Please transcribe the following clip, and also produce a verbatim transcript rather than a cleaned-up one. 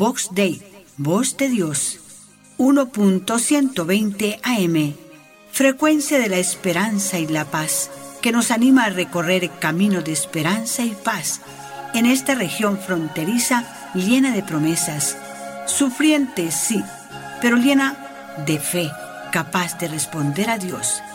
Vox Dei, Voz de Dios, uno punto ciento veinte A M, frecuencia de la esperanza y la paz, que nos anima a recorrer el camino de esperanza y paz en esta región fronteriza llena de promesas, sufriente sí, pero llena de fe, capaz de responder a Dios.